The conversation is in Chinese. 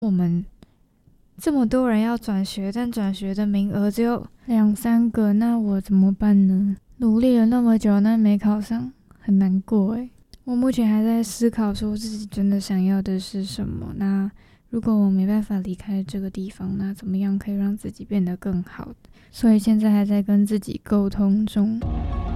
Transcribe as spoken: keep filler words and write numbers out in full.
我们这么多人要转学，但转学的名额只有两三个，那我怎么办呢？努力了那么久，但没考上，很难过诶。我目前还在思考说自己真的想要的是什么。那如果我没办法离开这个地方，那怎么样可以让自己变得更好？所以现在还在跟自己沟通中。